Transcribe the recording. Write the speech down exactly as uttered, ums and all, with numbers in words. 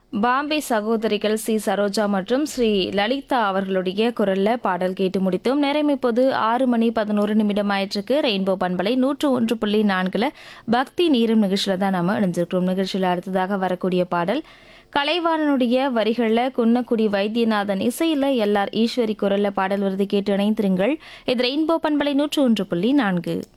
பாம்பே சகோதரிகள் சி சரோஜா மற்றும் ஸ்ரீ லலிதா அவர்களுடைய குரல்ல பாடல் கேட்டு முடித்தோம். நேரம் இப்போது ஆறு மணி பதினோரு நிமிடம் ஆயிற்றுக்கு. ரெயின்போ பண்பலை நூற்று ஒன்று புள்ளி நான்குல பக்தி நீரும் நிகழ்ச்சியில தான் நம்ம இணைஞ்சிருக்கிறோம். நிகழ்ச்சியில் அடுத்ததாக வரக்கூடிய பாடல் கலைவாணனுடைய வரிகள்ல குன்னக்குடி வைத்தியநாதன் இசையில எல் ஆர் ஈஸ்வரி குரல்ல பாடல் வருது கேட்டு இணைந்திருங்கள். இது ரெயின்போ பண்பலை நூற்று ஒன்று புள்ளி நான்கு.